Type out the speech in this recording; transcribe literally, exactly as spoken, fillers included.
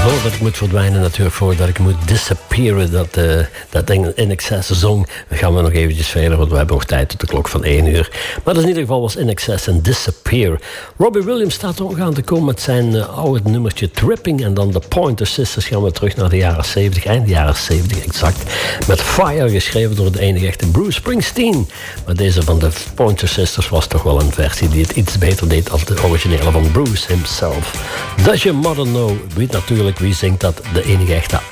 Voordat ik moet verdwijnen, natuurlijk voordat ik moet disappearen, dat, uh, dat In Excess zong, dan gaan we nog eventjes verder, want we hebben nog tijd tot de klok van één uur. Maar dus in ieder geval was In Excess en Disappear. Robbie Williams staat er ook aan te komen met zijn uh, oude nummertje Tripping. En dan de Pointer Sisters gaan we terug naar de jaren zeventig, eind jaren zeventig exact. Met Fire, geschreven door de enige echte Bruce Springsteen. Maar deze van de Pointer Sisters was toch wel een versie die het iets beter deed als de originele van Bruce himself. Does Your Mother Know? Weet natuurlijk wie zingt dat, de enige echte